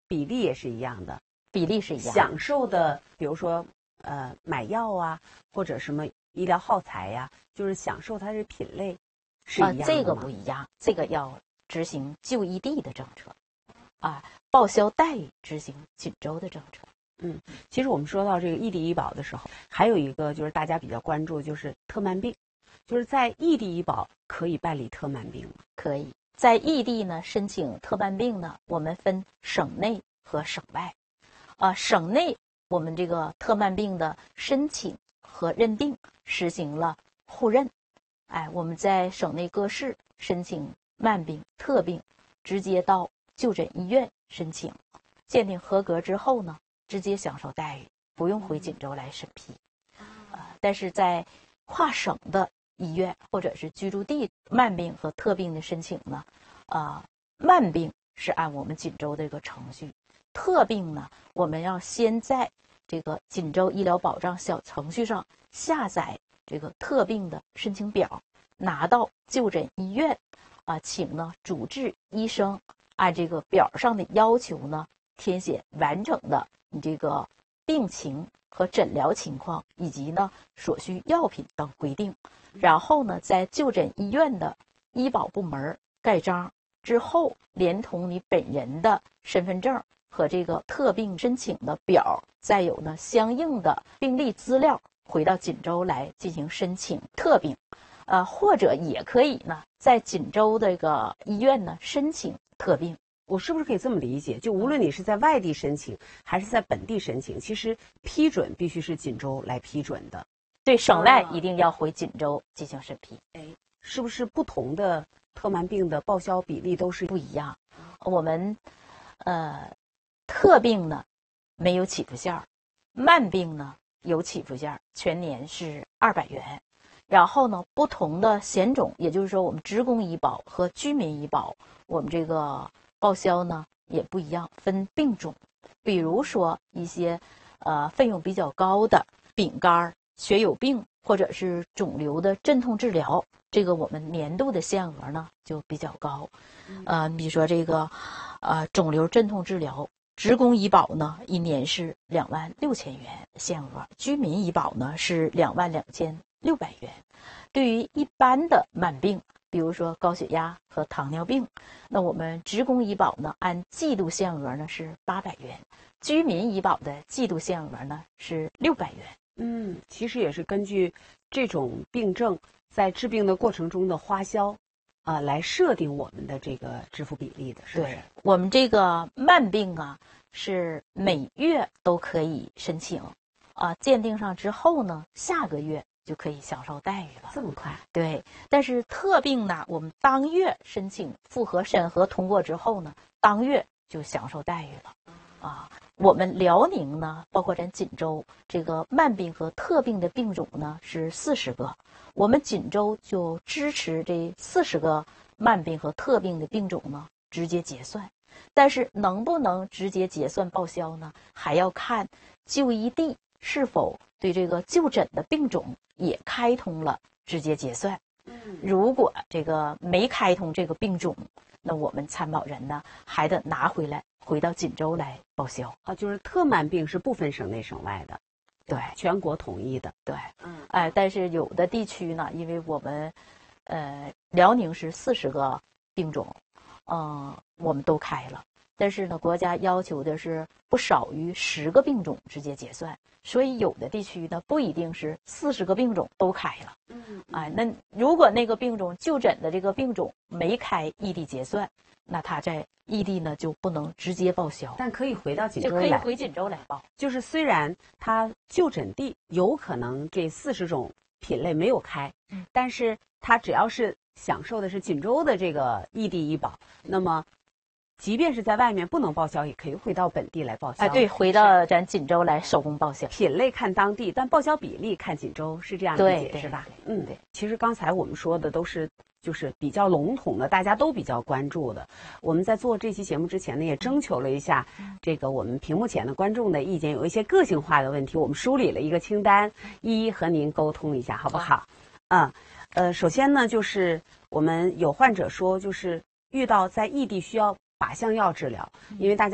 比例也是一样的， 比例是一样的。 享受的，比如说买药啊，或者什么医疗耗材呀，就是享受它的品类是一样的吗？ 这个不一样，这个要执行就医地的政策，报销待遇执行锦州的政策。 其实我们说到这个异地医保的时候，还有一个就是大家比较关注，就是特慢病，就是在异地医保可以办理特慢病吗？ 可以在异地呢申请特慢病呢，我们分省内和省外。省内我们这个特慢病的申请和认定实行了互认。我们在省内各市申请慢病、特病，直接到就诊医院申请，鉴定合格之后呢，直接享受待遇，不用回锦州来审批。但是在跨省的医院或者是居住地慢病和特病的申请呢，慢病是按我们锦州这个程序，特病呢，我们要先在这个锦州医疗保障小程序上下载这个特病的申请表，拿到就诊医院，请呢主治医生按这个表上的要求呢，填写完整的你这个病情和诊疗情况，以及呢所需药品等规定。然后呢，在就诊医院的医保部门盖章之后，连同你本人的身份证和这个特病申请的表，再有呢相应的病历资料，回到锦州来进行申请特病。或者也可以呢，在锦州这个医院呢申请特病。 我是不是可以这么理解？就无论你是在外地申请还是在本地申请，其实批准必须是锦州来批准的。 对，省外一定要回锦州进行审批。 是不是不同的特慢病的报销比例都是不一样？我们特病呢没有起付线，慢病呢有起付线，全年是200元。然后呢，不同的险种，也就是说我们职工医保和居民医保，我们这个报销呢也不一样，分病种。比如说一些费用比较高的丙肝、血友病或者是肿瘤的镇痛治疗，这个我们年度的限额呢就比较高。比如说这个肿瘤镇痛治疗，职工医保呢一年是26000元限额，居民医保呢是22600元。对于一般的慢病，比如说高血压和糖尿病，那我们职工医保呢按季度限额呢是800元，居民医保的季度限额呢是600元。 其实也是根据这种病症在治病的过程中的花销来设定我们的这个支付比例的，是不是？ 对，我们这个慢病是每月都可以申请，鉴定上之后呢，下个月就可以享受待遇了。 这么快？ 对，但是特病呢，我们当月申请复核审核通过之后呢，当月就享受待遇了。我们辽宁呢，包括咱锦州这个慢病和特病的病种呢是40个，我们锦州就支持这40个慢病和特病的病种呢直接结算。但是能不能直接结算报销呢，还要看就医地是否对这个就诊的病种也开通了直接结算。如果这个没开通这个病种，那我们参保人呢还得拿回来回到锦州来报销。 就是特慢病是不分省内省外的， 对， 全国统一的。 对，但是有的地区呢，因为我们辽宁是40个病种，我们都开了，但是呢，国家要求的是不少于10个病种直接结算，所以有的地区呢不一定是40个病种都开了。那如果那个病种就诊的这个病种没开异地结算，那他在异地呢就不能直接报销， 但可以回到锦州来， 就可以回锦州来报。 就是虽然他就诊地有可能这40种品类没有开，但是他只要是享受的是锦州的这个异地医保，那么即便是在外面不能报销，也可以回到本地来报销。 对，回到咱锦州来手工报销。 品类看当地，但报销比例看锦州，是这样理解是吧？ 对。 其实刚才我们说的都是就是比较笼统的，大家都比较关注的。我们在做这期节目之前呢，也征求了一下这个我们屏幕前的观众的意见，有一些个性化的问题，我们梳理了一个清单，一一和您沟通一下，好不好？首先呢，就是我们有患者说，就是遇到在异地需要靶向药治疗，因为大家